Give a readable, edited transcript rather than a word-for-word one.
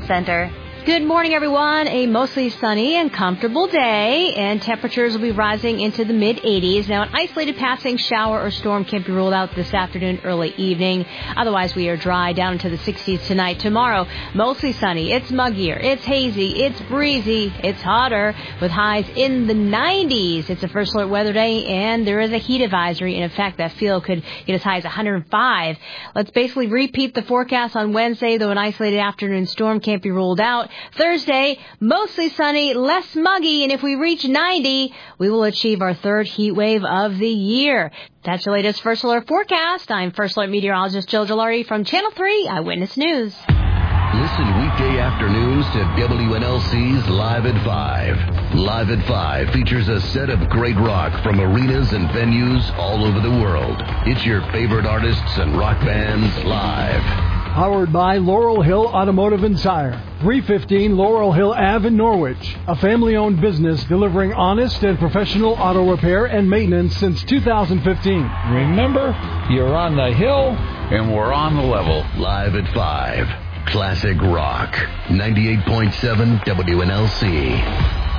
Center. Good morning, everyone. A mostly sunny and comfortable day, and temperatures will be rising into the mid-80s. Now, an isolated passing shower or storm can't be ruled out this afternoon, early evening. Otherwise, we are dry down into the 60s tonight. Tomorrow, mostly sunny. It's muggier. It's hazy. It's breezy. It's hotter with highs in the 90s. It's a first alert weather day, and there is a heat advisory. And in fact, that field could get as high as 105. Let's basically repeat the forecast on Wednesday, though an isolated afternoon storm can't be ruled out. Thursday, mostly sunny, less muggy, and if we reach 90, we will achieve our third heat wave of the year. That's your latest First Alert forecast. I'm First Alert meteorologist Jill Gilari from Channel 3 Eyewitness News. Listen weekday afternoons to WNLC's Live at 5. Live at 5 features a set of great rock from arenas and venues all over the world. It's your favorite artists and rock bands live. Powered by Laurel Hill Automotive and Tire, 315 Laurel Hill Ave in Norwich, a family-owned business delivering honest and professional auto repair and maintenance since 2015. Remember, you're on the hill and we're on the level. Live at 5. Classic rock. 98.7 WNLC.